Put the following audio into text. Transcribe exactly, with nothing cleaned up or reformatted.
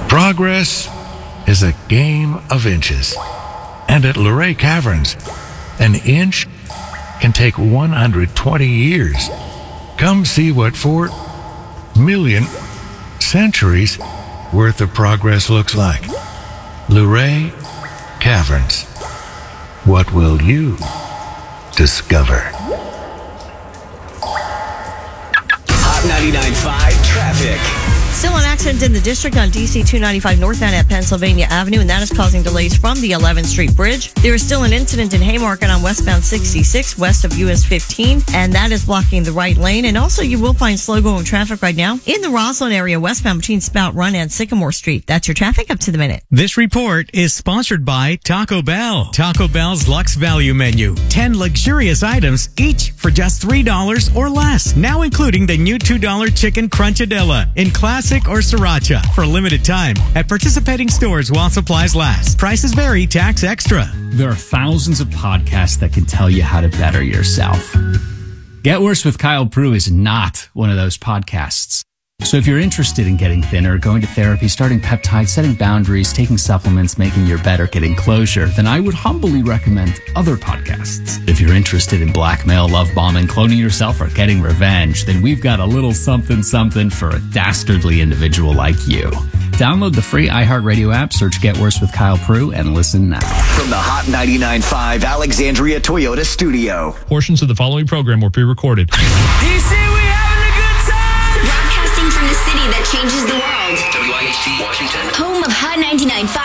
Progress is a game of inches. And at Luray Caverns, an inch can take one hundred twenty years. Come see what four million centuries worth of progress looks like. Luray Caverns. What will you discover? Hot ninety-nine point five traffic. Still an accident in the district on D C two ninety-five northbound at Pennsylvania Avenue, and that is causing delays from the eleventh Street Bridge. There is still an incident in Haymarket on westbound sixty-six west of U S fifteen, and that is blocking the right lane. And also, you will find slow-going traffic right now in the Roslyn area westbound between Spout Run and Sycamore Street. That's your traffic up to the minute. This report is sponsored by Taco Bell. Taco Bell's Luxe Value Menu. ten luxurious items, each for just three dollars or less. Now including the new two dollar Chicken Crunchadilla in classic or sriracha for a limited time at participating stores while supplies last. Prices vary, tax extra. There are thousands of podcasts that can tell you how to better yourself. Get Worse with Kyle Prue is not one of those podcasts. So if you're interested in getting thinner, going to therapy, starting peptides, setting boundaries, taking supplements, making your better, getting closure, then I would humbly recommend other podcasts. If you're interested in blackmail, love bombing, cloning yourself, or getting revenge, then we've got a little something something for a dastardly individual like you. Download the free iHeartRadio app, search Get Worse with Kyle Prue, and listen now. From the Hot ninety-nine point five Alexandria Toyota Studio. Portions of the following program were pre-recorded. D C, we having a good time! Broadcasting from the city that changes the world. W I H T Washington. Home of Hot ninety-nine point five.